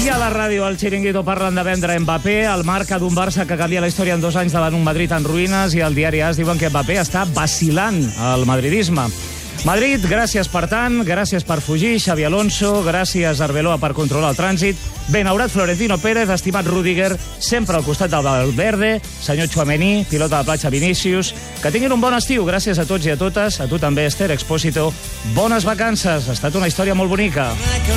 Avui a la ràdio al Chiringuito parlen de vendre Mbappé, el marca d'un Barça que canvia la història en 2 anys davant un Madrid en ruïnes, i al diari AS diuen que Mbappé està vacilant al madridisme. Madrid, gràcies per tant, gràcies per fugir, Xavi Alonso, gràcies Arbeloa per controlar el trànsit, benaurat Florentino Pérez, estimat Rüdiger, sempre al costat del Valverde, senyor Tchouaméni, pilot de la platja Vinícius, que tinguin un bon estiu, gràcies a tots i a totes, a tu també, Esther Expósito, bones vacances, ha estat una història molt bonica.